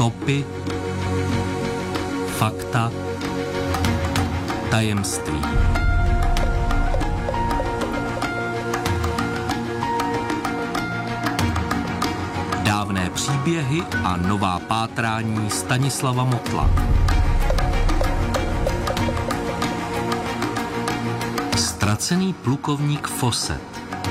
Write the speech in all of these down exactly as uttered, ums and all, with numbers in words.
Stopy, fakta, tajemství. Dávné příběhy a nová pátrání Stanislava Motla. Ztracený plukovník Fawcett.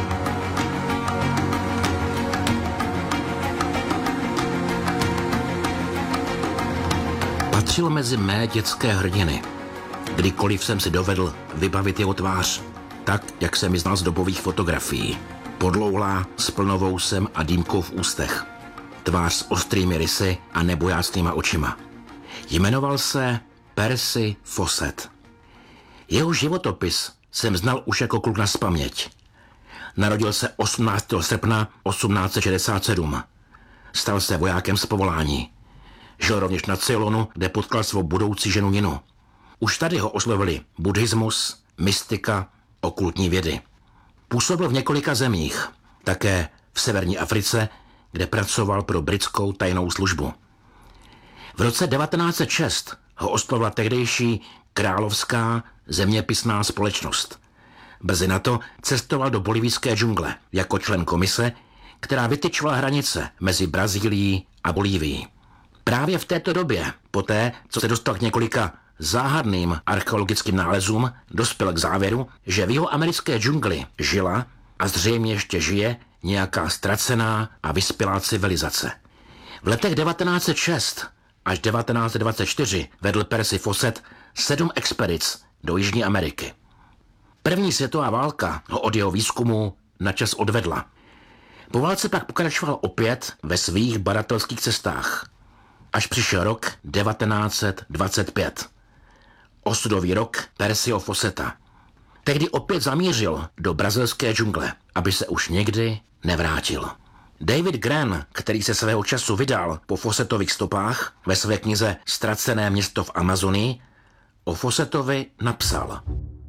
Patřil mezi mé dětské hrdiny. Kdykoliv jsem si dovedl vybavit jeho tvář, tak, jak jsem ji znal z dobových fotografií. Podlouhlá, s plnou vousem a dýmkou v ústech. Tvář s ostrými rysy a nebojácnýma očima. Jmenoval se Percy Fawcett. Jeho životopis jsem znal už jako kluk nazpaměť. Narodil se osmnáctého srpna osmnáct set šedesát sedm. Stal se vojákem z povolání. Žil rovněž na Ceylonu, kde potkal svou budoucí ženu Ninu. Už tady ho oslovili buddhismus, mystika, okultní vědy. Působil v několika zemích, také v severní Africe, kde pracoval pro britskou tajnou službu. V roce devatenáct set šest ho oslovila tehdejší královská zeměpisná společnost. Brzy na to cestoval do bolivijské džungle jako člen komise, která vytyčovala hranice mezi Brazílií a Bolívií. Právě v této době, poté, co se dostal k několika záhadným archeologickým nálezům, dospěl k závěru, že v jeho americké džungli žila a zřejmě ještě žije nějaká ztracená a vyspělá civilizace. V letech devatenáct set šest až devatenáct set dvacet čtyři vedl Percy Fawcett sedm expedic do Jižní Ameriky. První světová válka ho od jeho výzkumu načas odvedla. Po válce pak pokračoval opět ve svých badatelských cestách. Až přišel rok devatenáct set dvacet pět. Osudový rok Percyho Fawcetta. Tehdy opět zamířil do brazilské džungle, aby se už nikdy nevrátil. David Grann, který se svého času vydal po Fawcettových stopách ve své knize Ztracené město v Amazonii, o Fawcettovi napsal: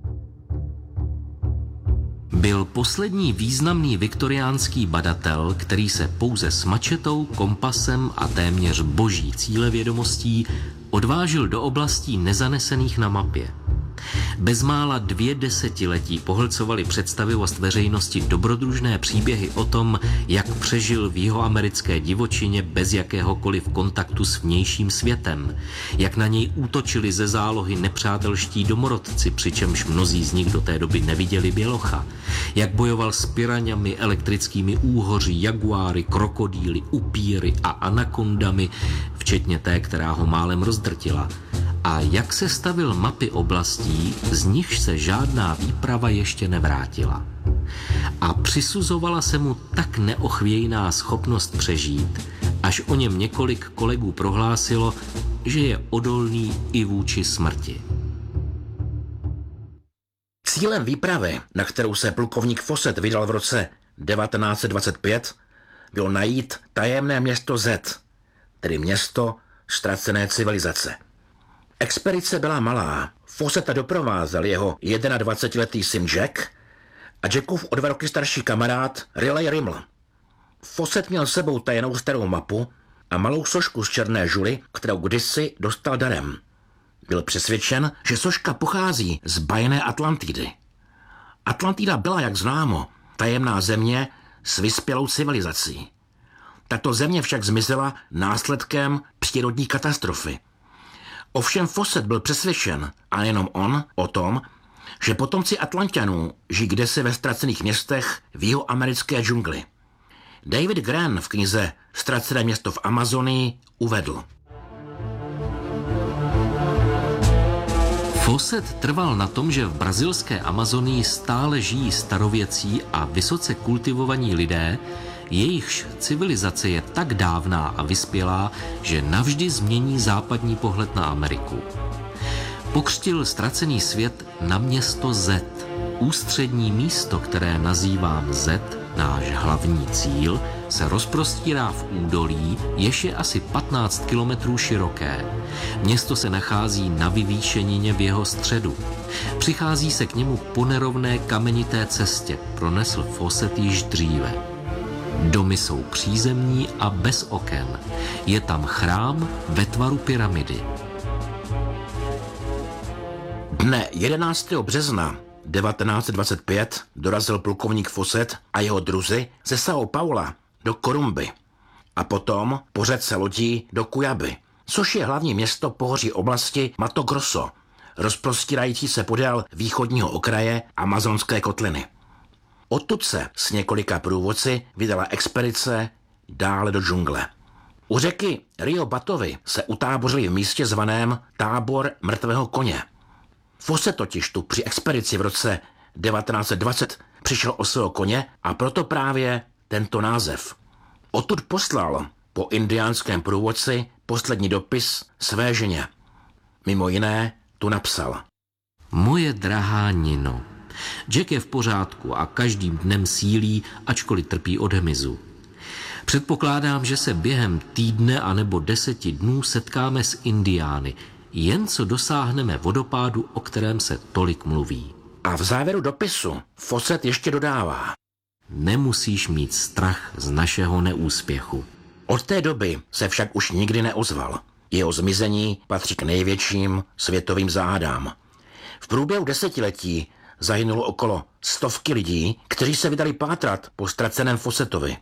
Byl poslední významný viktoriánský badatel, který se pouze s mačetou, kompasem a téměř boží cílevědomostí odvážil do oblastí nezanesených na mapě. Bezmála dvě desetiletí pohlcovaly představivost veřejnosti dobrodružné příběhy o tom, jak přežil v jihoamerické divočině bez jakéhokoliv kontaktu s vnějším světem, jak na něj útočili ze zálohy nepřátelští domorodci, přičemž mnozí z nich do té doby neviděli bělocha, jak bojoval s piraňami, elektrickými úhoři, jaguáry, krokodýly, upíry a anakondami, včetně té, která ho málem rozdrtila, a jak se stavil mapy oblastí, z nichž se žádná výprava ještě nevrátila. A přisuzovala se mu tak neochvějná schopnost přežít, až o něm několik kolegů prohlásilo, že je odolný i vůči smrti. Cílem výpravy, na kterou se plukovník Fawcett vydal v roce devatenáct set dvacet pět, bylo najít tajemné město Z, tedy město ztracené civilizace. Expedice byla malá. Fawcetta doprovázel jeho jednadvacetiletý syn Jack a Jackův o dva roky starší kamarád Riley Riml. Fawcett měl s sebou tajnou starou mapu a malou sošku z černé žuly, kterou kdysi dostal darem. Byl přesvědčen, že soška pochází z bajné Atlantidy. Atlantida byla, jak známo, tajemná země s vyspělou civilizací. Tato země však zmizela následkem přírodní katastrofy. Ovšem Fawcett byl přesvědčen, a nejenom on, o tom, že potomci Atlanťanů žijí kdesi ve ztracených městech v jihoamerické džungli. David Grann v knize Ztracené město v Amazonii uvedl: Fawcett trval na tom, že v brazilské Amazonii stále žijí starověcí a vysoce kultivovaní lidé, jejichž civilizace je tak dávná a vyspělá, že navždy změní západní pohled na Ameriku. Pokřtil ztracený svět na město Z, ústřední místo, které nazývám Z, náš hlavní cíl, se rozprostírá v údolí, jež je asi patnáct kilometrů široké. Město se nachází na vyvýšenině v jeho středu. Přichází se k němu po nerovné kamenité cestě, pronesl Fawcett již dříve. Domy jsou přízemní a bez oken. Je tam chrám ve tvaru pyramidy. Dne jedenáctého března devatenáct set dvacet pět dorazil plukovník Fawcett a jeho druzi ze São Paula do Korumby a potom po řece lodí do Cuiaby, což je hlavní město pohoří oblasti Mato Grosso, rozprostírající se podél východního okraje amazonské kotliny. Odtud se s několika průvodci vydala expedice dále do džungle. U řeky Rio Batovy se utábořili v místě zvaném Tábor mrtvého koně. Fawcett totiž tu při expedici v roce devatenáct set dvacet přišel o svého koně a proto právě tento název. Odtud poslal po indiánském průvodci poslední dopis své ženě. Mimo jiné tu napsal: Moje drahá Nino, Jack je v pořádku a každým dnem sílí, ačkoliv trpí od hmyzu. Předpokládám, že se během týdne anebo deseti dnů setkáme s Indiány, jen co dosáhneme vodopádu, o kterém se tolik mluví. A v závěru dopisu Fawcett ještě dodává: Nemusíš mít strach z našeho neúspěchu. Od té doby se však už nikdy neozval. Jeho zmizení patří k největším světovým záhadám. V průběhu desetiletí zahynulo okolo stovky lidí, kteří se vydali pátrat po ztraceném Fawcettovi.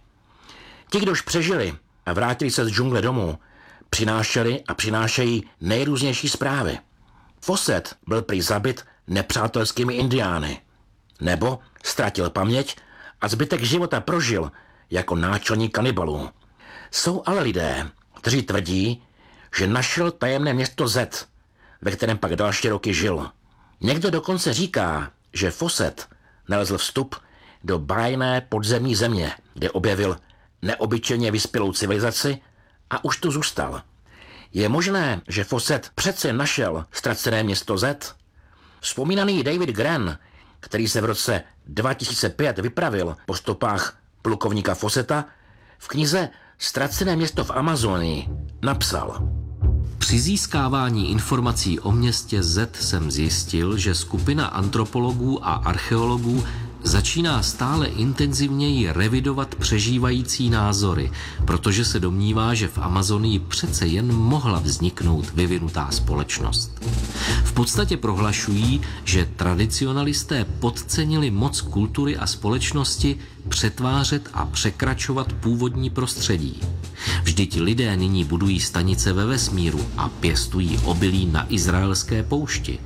Ti, kdož přežili a vrátili se z džungle domů, přinášeli a přinášejí nejrůznější zprávy. Fawcett byl prý zabit nepřátelskými indiány, nebo ztratil paměť a zbytek života prožil jako náčelník kanibalů. Jsou ale lidé, kteří tvrdí, že našel tajemné město Z, ve kterém pak další roky žil. Někdo dokonce říká, že Fawcett nalezl vstup do bájné podzemní země, kde objevil neobyčejně vyspělou civilizaci a už tu zůstal. Je možné, že Fawcett přece našel ztracené město Z? Vzpomínaný David Grann, který se v roce dva tisíce pět vypravil po stopách plukovníka Fawcetta, v knize Ztracené město v Amazonii napsal: Při získávání informací o městě Z jsem zjistil, že skupina antropologů a archeologů začíná stále intenzivněji revidovat přežívající názory, protože se domnívá, že v Amazonii přece jen mohla vzniknout vyvinutá společnost. V podstatě prohlašují, že tradicionalisté podcenili moc kultury a společnosti přetvářet a překračovat původní prostředí. Vždyť lidé nyní budují stanice ve vesmíru a pěstují obilí na izraelské poušti.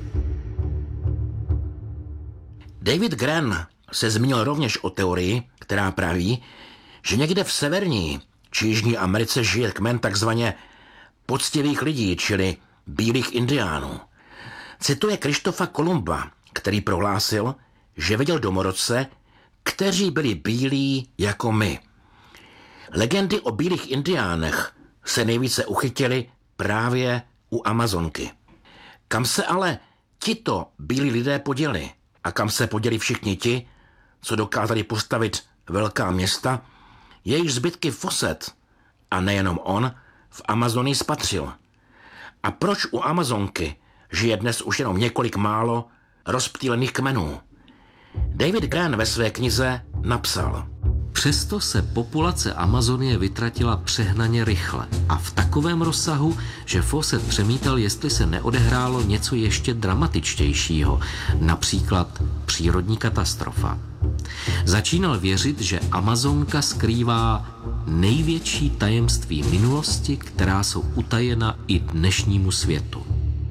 David Grann se zmínil rovněž o teorii, která praví, že někde v severní či jižní Americe žije kmen takzvaně poctivých lidí, čili bílých indiánů. Cituje Krištofa Kolumba, který prohlásil, že viděl domorodce, kteří byli bílí jako my. Legendy o bílých indiánech se nejvíce uchytily právě u Amazonky. Kam se ale tito bílí lidé poděli a kam se poděli všichni ti, co dokázali postavit velká města, jejichž zbytky Fawcett, a nejenom on, v Amazonii spatřil. A proč u Amazonky žije dnes už jenom několik málo rozptýlených kmenů? David Grann ve své knize napsal: Přesto se populace Amazonie vytratila přehnaně rychle a v takovém rozsahu, že Fawcett přemítal, jestli se neodehrálo něco ještě dramatičtějšího, například přírodní katastrofa. Začínal věřit, že Amazonka skrývá největší tajemství minulosti, která jsou utajena i dnešnímu světu.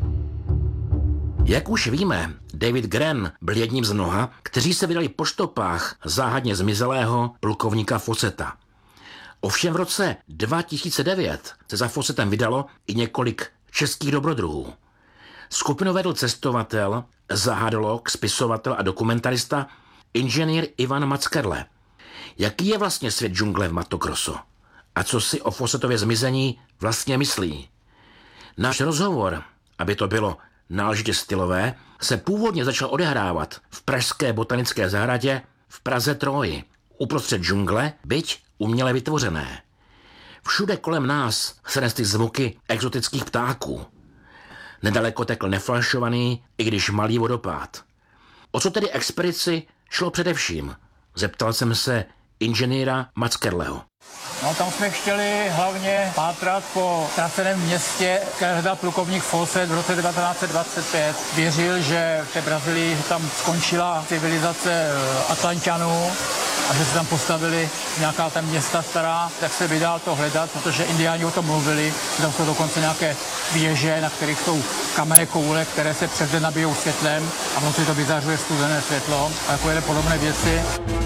Jak už víme, David Grann byl jedním z mnoha, kteří se vydali po stopách záhadně zmizelého plukovníka Fawcetta. Ovšem v roce dva tisíce devět se za Fawcettem vydalo i několik českých dobrodruhů. Skupinu vedl cestovatel, zahádolog, spisovatel a dokumentarista inženýr Ivan Mackerle. Jaký je vlastně svět džungle v Mato Grosso? A co si o Fawcettově zmizení vlastně myslí? Náš rozhovor, aby to bylo náležitě stylové, se původně začal odehrávat v pražské botanické zahradě v Praze Troji, uprostřed džungle, byť uměle vytvořené. Všude kolem nás se nesly zvuky exotických ptáků. Nedaleko tekl nefalšovaný, i když malý vodopád. O co tedy expedici šlo především? Zeptal jsem se inženýra Matzkerleho. No, tam jsme chtěli hlavně pátrat po ztraceném městě, které hledal plukovník Fawcett v roce devatenáct set dvacet pět. Věřil, že v té Brazílii tam skončila civilizace Atlanťanů a že se tam postavili nějaká tam města stará, tak se vydal to hledat, protože indiáni o tom mluvili. Tam jsou dokonce nějaké věže, na kterých jsou kamenné koule, které se přes den nabijou světlem a v noci to vyzařuje studené světlo a takové podobné věci.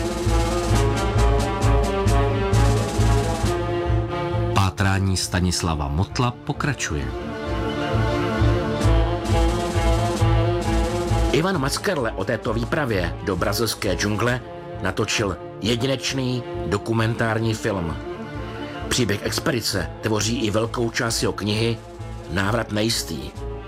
Pátrání Stanislava Motla pokračuje. Ivan Matzkerle o této výpravě do brazilské džungle natočil jedinečný dokumentární film. Příběh expedice tvoří i velkou část jeho knihy Návrat nejistý.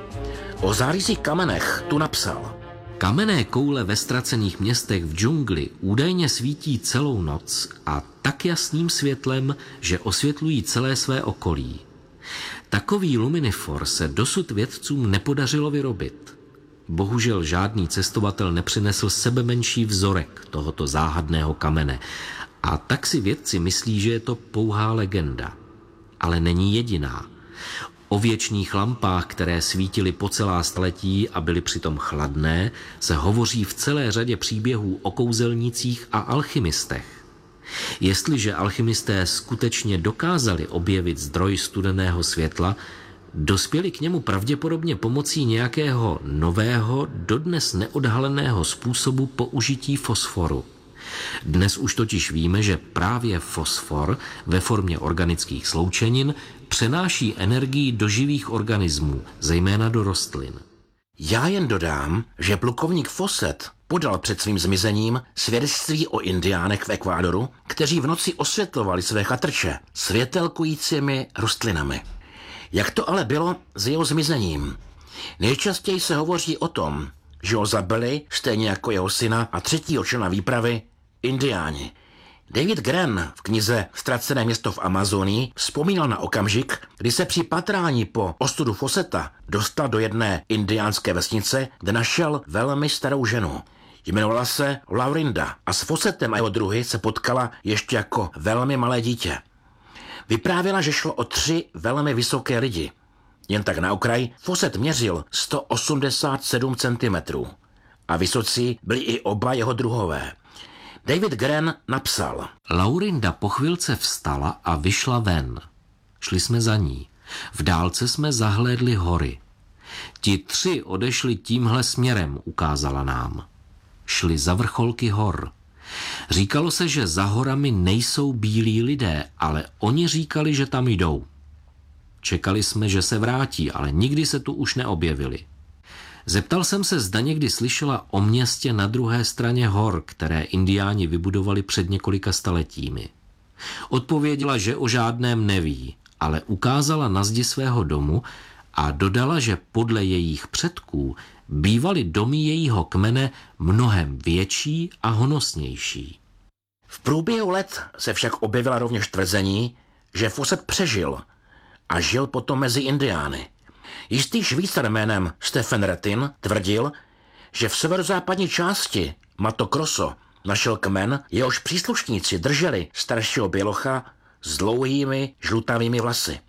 O zářizích kamenech tu napsal: Kamenné koule ve ztracených městech v džungli údajně svítí celou noc a tak jasným světlem, že osvětlují celé své okolí. Takový luminifor se dosud vědcům nepodařilo vyrobit. Bohužel žádný cestovatel nepřinesl sebemenší vzorek tohoto záhadného kamene a tak si vědci myslí, že je to pouhá legenda. Ale není jediná. O věčných lampách, které svítily po celá staletí a byly přitom chladné, se hovoří v celé řadě příběhů o kouzelnících a alchymistech. Jestliže alchymisté skutečně dokázali objevit zdroj studeného světla, dospěli k němu pravděpodobně pomocí nějakého nového, dodnes neodhaleného způsobu použití fosforu. Dnes už totiž víme, že právě fosfor ve formě organických sloučenin přenáší energii do živých organismů, zejména do rostlin. Já jen dodám, že plukovník Fawcett podal před svým zmizením svědectví o indiánech v Ekvádoru, kteří v noci osvětlovali své chatrče světelkujícími rostlinami. Jak to ale bylo s jeho zmizením? Nejčastěji se hovoří o tom, že ho zabili, stejně jako jeho syna a třetího člena výpravy, indiáni. David Gren v knize Ztracené město v Amazonii vzpomínal na okamžik, kdy se při patrání po ostudu Fawcetta dostal do jedné indiánské vesnice, kde našel velmi starou ženu. Jmenovala se Laurinda a s Fawcettem a jeho druhy se potkala ještě jako velmi malé dítě. Vyprávěla, že šlo o tři velmi vysoké lidi. Jen tak na okraj, Fawcett měřil sto osmdesát sedm centimetrů a vysocí byli i oba jeho druhové. David Gren napsal: Laurinda po chvilce vstala a vyšla ven. Šli jsme za ní. V dálce jsme zahlédli hory. Ti tři odešli tímhle směrem, ukázala nám. Šli za vrcholky hor. Říkalo se, že za horami nejsou bílí lidé, ale oni říkali, že tam jdou. Čekali jsme, že se vrátí, ale nikdy se tu už neobjevili. Zeptal jsem se, zda někdy slyšela o městě na druhé straně hor, které indiáni vybudovali před několika staletími. Odpověděla, že o žádném neví, ale ukázala na zdi svého domu a dodala, že podle jejich předků bývaly domy jejího kmene mnohem větší a honosnější. V průběhu let se však objevila rovněž tvrzení, že Fawcett přežil a žil potom mezi indiány. Jistý Švýcar jménem Stefan Rettin tvrdil, že v severozápadní části Mato Grosso našel kmen, jehož příslušníci drželi staršího bělocha s dlouhými žlutavými vlasy.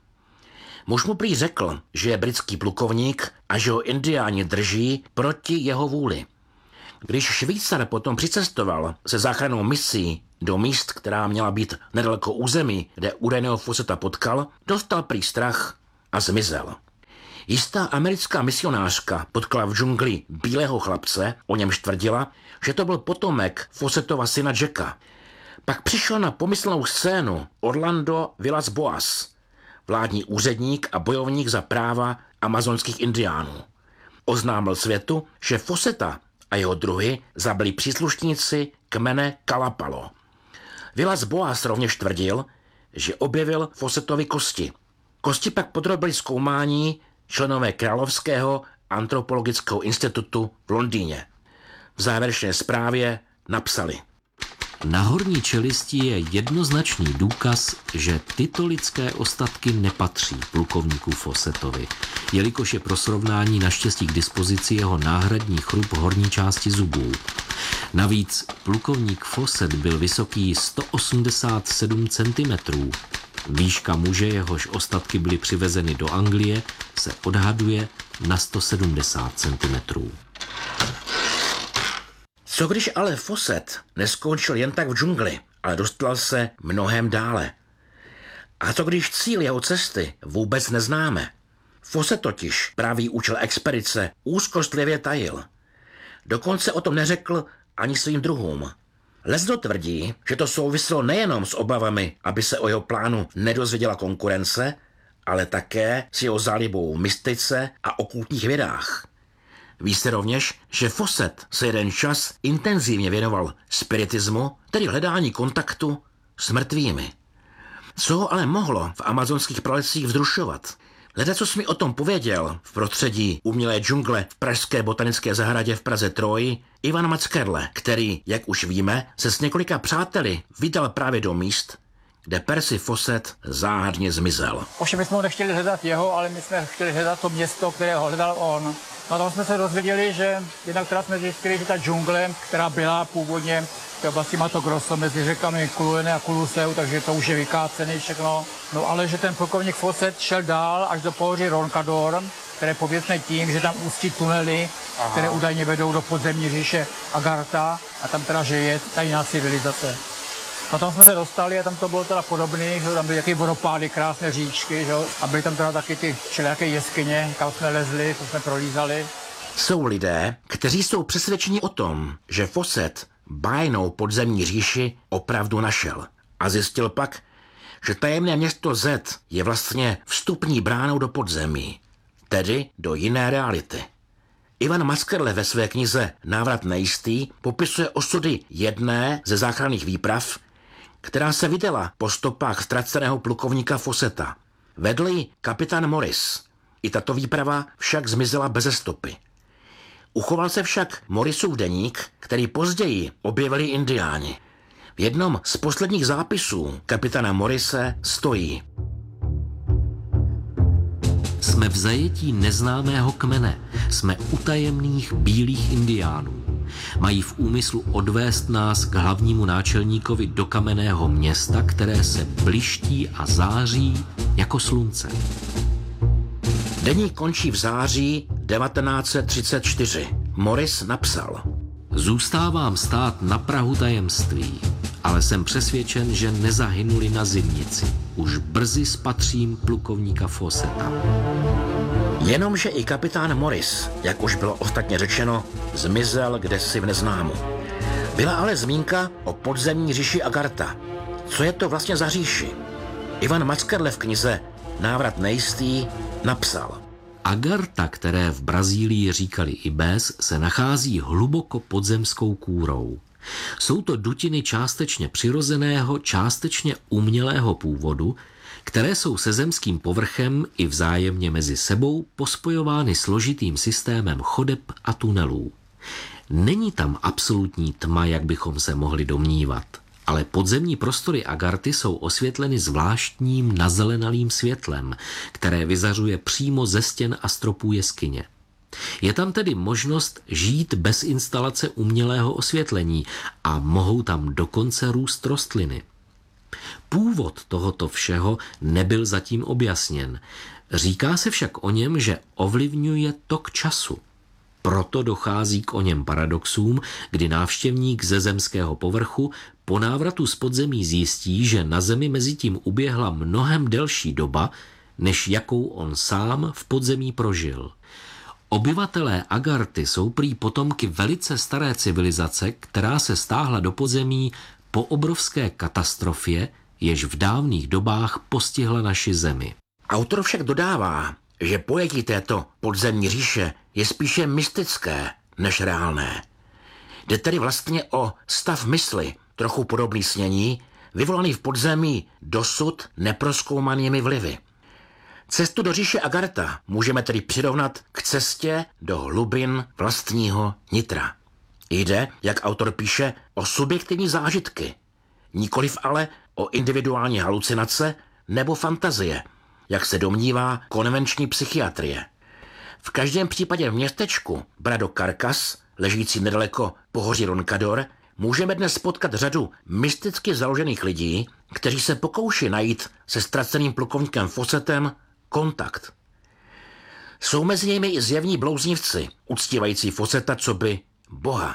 Muž mu prý řekl, že je britský plukovník a že ho indiáni drží proti jeho vůli. Když Švýcar potom přicestoval se záchrannou misí do míst, která měla být nedaleko území, kde údajného Fawcetta potkal, dostal prý strach a zmizel. Jistá americká misionářka potkala v džungli bílého chlapce, o němž tvrdila, že to byl potomek Fawcettova syna Jacka. Pak přišel na pomyslnou scénu Orlando Villas Boas, vládní úředník a bojovník za práva amazonských indiánů. Oznámil světu, že Fawcetta a jeho druhy zabili příslušníci kmene Kalapalo. Villas Boas rovněž tvrdil, že objevil Fawcettovy kosti. Kosti pak podrobili zkoumání členové Královského antropologického institutu v Londýně. V závěrečné zprávě napsali: Na horní čelisti je jednoznačný důkaz, že tyto lidské ostatky nepatří plukovníku Fawcettovi, jelikož je pro srovnání naštěstí k dispozici jeho náhradní chrup horní části zubů. Navíc plukovník Fawcett byl vysoký sto osmdesát sedm centimetrů. Výška muže, jehož ostatky byly přivezeny do Anglie, se odhaduje na sto sedmdesát centimetrů. Co když ale Fawcett neskončil jen tak v džungli, ale dostal se mnohem dále? A co když cíl jeho cesty vůbec neznáme? Fawcett totiž pravý účel expedice úzkostlivě tajil. Dokonce o tom neřekl ani svým druhům. Lesdo tvrdí, že to souviselo nejenom s obavami, aby se o jeho plánu nedozvěděla konkurence, ale také s jeho zálibou v mystice a okultních vědách. Ví se rovněž, že Fawcett se jeden čas intenzivně věnoval spiritismu, tedy hledání kontaktu s mrtvými. Co ho ale mohlo v amazonských pralesích vzrušovat? Leda, co jsi mi o tom pověděl v prostředí umělé džungle v pražské botanické zahradě v Praze Troji, Ivan Mackerle, který, jak už víme, se s několika přáteli vydal právě do míst, kde Percy Fawcett záhadně zmizel. Ovšem my jsme ho nechtěli hledat jeho, ale my jsme chtěli hledat to město, které ho hledal on. No a tam jsme se dozvěděli, že jednak teda jsme zjistili, že ta džungle, která byla původně v té oblasti Mato Grosso mezi řekami Kuluene a Kuluseu, takže to už je vykácené všechno. No ale že ten plukovník Fawcett šel dál až do pohoří Roncador, které pověstné tím, že tam ústí tunely, Aha. které údajně vedou do podzemní říše Agartha a tam teda žije tajná civilizace. No tam jsme se dostali a tam to bylo teda podobné, že tam byly jaký vodopády, krásné říčky, že? A byly tam teda taky ty všelijaké jeskyně, kam jsme lezli, to jsme prolízali. Jsou lidé, kteří jsou přesvědčeni o tom, že Fawcett bájnou podzemní říši opravdu našel. A zjistil pak, že tajemné město Z je vlastně vstupní bránou do podzemí, tedy do jiné reality. Ivan Mackerle ve své knize Návrat nejistý popisuje osudy jedné ze záchranných výprav, která se vydala po stopách ztraceného plukovníka Fawcetta. Vedl ji kapitán Morris. I tato výprava však zmizela beze stopy. Uchoval se však Morrisův deník, který později objevili indiáni. V jednom z posledních zápisů kapitána Morrise stojí: Jsme v zajetí neznámého kmene, jsme u tajemných bílých indiánů. Mají v úmyslu odvést nás k hlavnímu náčelníkovi do kamenného města, které se bliští a září jako slunce. Deník končí v září devatenáct set třicet čtyři. Morris napsal: Zůstávám stát na prahu tajemství, ale jsem přesvědčen, že nezahynuli na zimnici. Už brzy spatřím plukovníka Fawcetta. Jenomže i kapitán Morris, jak už bylo ostatně řečeno, zmizel kdesi v neznámu. Byla ale zmínka o podzemní říši Agartha. Co je to vlastně za říši? Ivan Mackerle v knize Návrat nejistý napsal: Agartha, které v Brazílii říkali Ibés, se nachází hluboko pod zemskou kůrou. Jsou to dutiny částečně přirozeného, částečně umělého původu, které jsou se zemským povrchem i vzájemně mezi sebou pospojovány složitým systémem chodeb a tunelů. Není tam absolutní tma, jak bychom se mohli domnívat, ale podzemní prostory Agarthy jsou osvětleny zvláštním nazelenalým světlem, které vyzařuje přímo ze stěn a stropů jeskyně. Je tam tedy možnost žít bez instalace umělého osvětlení a mohou tam dokonce růst rostliny. Původ tohoto všeho nebyl zatím objasněn. Říká se však o něm, že ovlivňuje tok času. Proto dochází k o něm paradoxům, kdy návštěvník ze zemského povrchu po návratu z podzemí zjistí, že na zemi mezitím uběhla mnohem delší doba, než jakou on sám v podzemí prožil. Obyvatelé Agarthy jsou prý potomky velice staré civilizace, která se stáhla do podzemí po obrovské katastrofě, jež v dávných dobách postihla naši zemi. Autor však dodává, že pojetí této podzemní říše je spíše mystické než reálné. Jde tedy vlastně o stav mysli, trochu podobný snění, vyvolaný v podzemí dosud neprozkoumanými vlivy. Cestu do říše Agartha můžeme tedy přirovnat k cestě do hlubin vlastního nitra. Jde, jak autor píše, o subjektivní zážitky, nikoliv ale o individuální halucinace nebo fantazie, jak se domnívá konvenční psychiatrie. V každém případě v městečku Brado Carcas ležící nedaleko pohoří Roncador, můžeme dnes potkat řadu mysticky založených lidí, kteří se pokouší najít se ztraceným plukovníkem Fawcettem kontakt. Jsou mezi nimi i zjevní blouznivci, uctívající Fawcetta coby boha.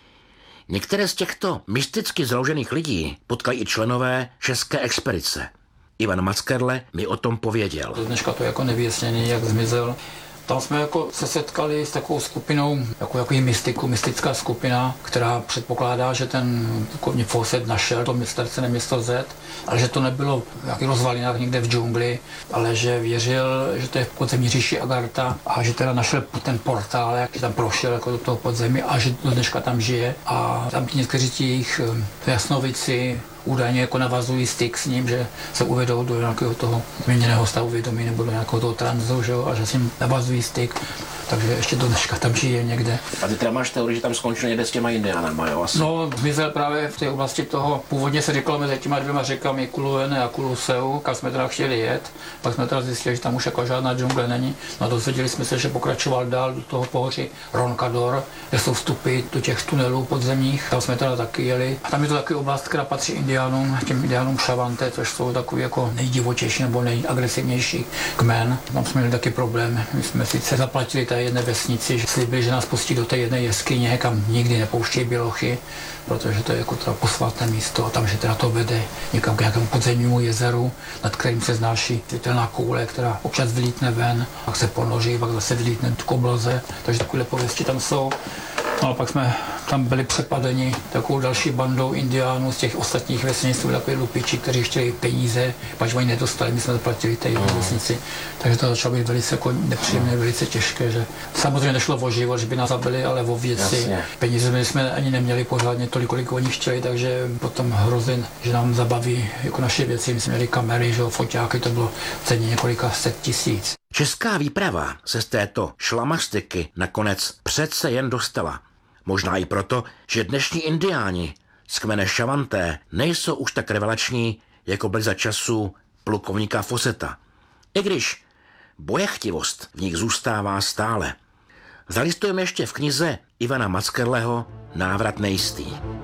Některé z těchto mysticky založených lidí potkali i členové české expedice. Ivan Mackerle mi o tom pověděl. Do dneška to je jako nevyjasněný, jak zmizel. Tam jsme jako se setkali s takovou skupinou, jako jaký mystiku, mystická skupina, která předpokládá, že ten plukovník Fawcett našel to ztracené město Z, ale že to nebylo v nějakých rozvalinách někde v džungli, ale že věřil, že to je v podzemní říši Agartha a že teda našel ten portál, že tam prošel jako do toho podzemí a že do dneška tam žije. A tam ti někteří ti jejich jasnovici údajně jako navazují styk s ním, že se uvedou do nějakého toho změněného stavu vědomí nebo do nějakého toho transu, že jo, a že s ním navazují styk, takže ještě do dneška tam žije někde. A ty teda máš teorii, že tam skončil někde s těma indiánama, jo? Asi. No, zmizel právě v té oblasti toho, původně se říkalo mezi těma dvěma řekami Kuluene a Kuluseu, kam jsme teda chtěli jet, pak jsme teda zjistili, že tam už jako žádná džungle není, no a dozvěděli jsme se, že pokračoval dál do toho pohoří Roncador, kde jsou vstupy do těch tunelů podzemních, tam jsme teda taky jeli. A tam je to taky oblast, která patří indiánům, těm indiánům Šavante, což jsou takový jako nejdivočejší nebo nejagresivnější kmen. Tam jsme měli taky problém, my jsme sice zaplatili té jedné vesnici, že slíbili, že nás pustí do té jedné jeskyně, kam nikdy nepouštějí bělochy, protože to je jako teda posvátné místo a tam, že teda to vede někam k nějakému podzemnímu jezeru, nad kterým se znáší světelná koule, která občas vylítne ven, pak se ponoří, pak zase vylítne k obloze, takže takové pověsti tam jsou. No a pak jsme tam byli přepadeni takovou další bandou indiánů z těch ostatních vesnic, jsou takový lupiči, kteří chtěli peníze, pač oni nedostali, my jsme zaplatili té jedné vesnici. Takže to začalo být velice jako nepříjemné, velice těžké, že samozřejmě nešlo o život, že by nás zabili, ale o věci. Jasně. Peníze my jsme ani neměli pořádně tolik, kolik oni chtěli, takže potom hrozin, že nám zabaví jako naše věci. My jsme měli kamery, že foťáky, to bylo v ceně několika set tisíc. Česká výprava se z této šlamastiky nakonec přece jen dostala. Možná i proto, že dnešní indiáni z kmene Šavanté nejsou už tak revelační, jako byli za času plukovníka Fawcetta. I když bojechtivost v nich zůstává stále. Zalistujeme ještě v knize Ivana Mackerleho Návrat nejistý.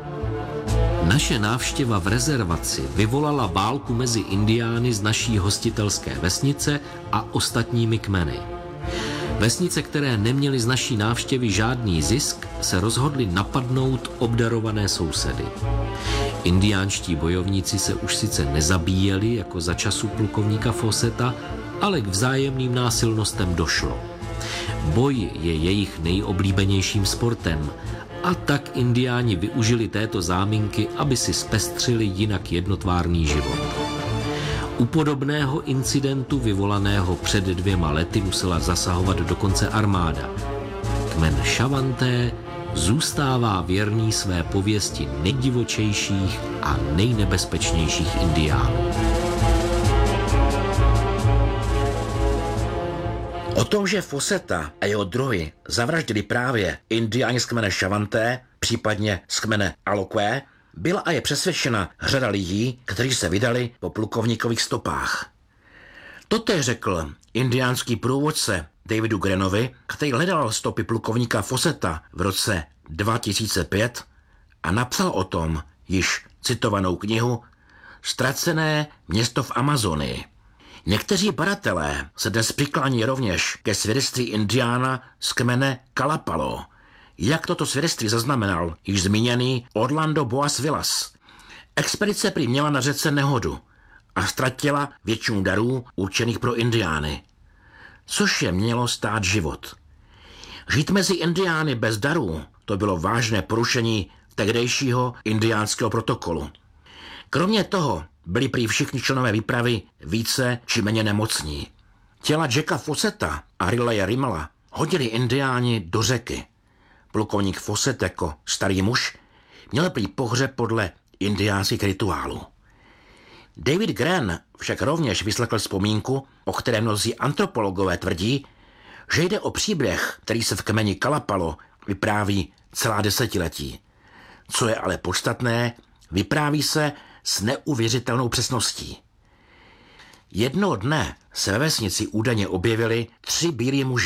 Naše návštěva v rezervaci vyvolala válku mezi indiány z naší hostitelské vesnice a ostatními kmeny. Vesnice, které neměly z naší návštěvy žádný zisk, se rozhodly napadnout obdarované sousedy. Indiánští bojovníci se už sice nezabíjeli jako za času plukovníka Fawcetta, ale k vzájemným násilnostem došlo. Boj je jejich nejoblíbenějším sportem a tak indiáni využili této záminky, aby si zpestřili jinak jednotvárný život. U podobného incidentu vyvolaného před dvěma lety musela zasahovat dokonce armáda. Kmen Šavanté zůstává věrný své pověsti nejdivočejších a nejnebezpečnějších indiánů. O tom, že Fawcetta a jeho druhy zavraždili právě indiáni z kmene Šavanté, případně z kmene Aloqué, byla a je přesvědčena řada lidí, kteří se vydali po plukovníkových stopách. Totéž řekl indiánský průvodce Davidu Grenovi, který hledal stopy plukovníka Fawcetta v roce dva tisíce pět a napsal o tom již citovanou knihu Ztracené město v Amazonii. Někteří badatelé se dnes přiklání rovněž ke svědectví indiána z kmene Kalapalo, jak toto svědectví zaznamenal již zmíněný Orlando Boas Villas. Expedice prý měla na řece nehodu a ztratila většinu darů určených pro indiány, což je mělo stát život. Žít mezi indiány bez darů, to bylo vážné porušení tehdejšího indiánského protokolu. Kromě toho byli prý všichni členové výpravy více či méně nemocní. Těla Jacka Fawcetta a Rileya Rimala hodili indiáni do řeky. Plukovník Fawcett jako starý muž měl prý pohřeb podle indiánských rituálů. David Gren však rovněž vyslechl vzpomínku, o které mnozí antropologové tvrdí, že jde o příběh, který se v kmeni Kalapalo vypráví celá desetiletí. Co je ale podstatné, vypráví se s neuvěřitelnou přesností. Jednoho dne se ve vesnici údajně objevili tři bílí muži.